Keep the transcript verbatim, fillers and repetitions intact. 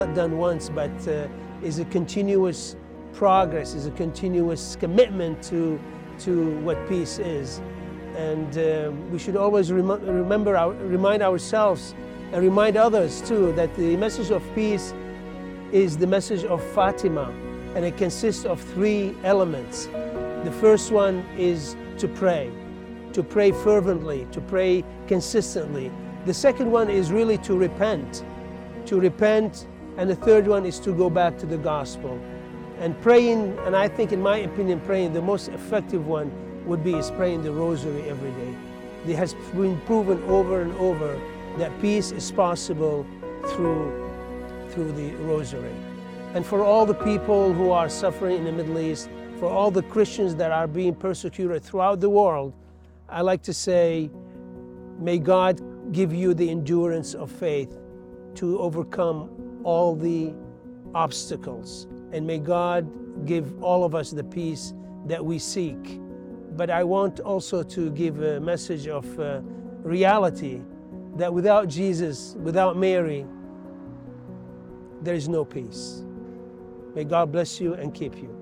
not done once, but uh, is a continuous progress, is a continuous commitment to, to what peace is. And uh, we should always rem remember, our, remind ourselves and remind others too that the message of peace is the message of Fatima, and it consists of three elements. The first one is to pray, to pray fervently, to pray consistently. The second one is really to repent, to repent, and the third one is to go back to the gospel. And praying, and I think in my opinion, praying the most effective one would be is praying the rosary every day. It has been proven over and over that peace is possible through, through the rosary. And for all the people who are suffering in the Middle East, for all the Christians that are being persecuted throughout the world, I like to say, may God give you the endurance of faith to overcome all the obstacles. And may God give all of us the peace that we seek. But I want also to give a message of uh, reality, that without Jesus, without Mary, there is no peace. May God bless you and keep you.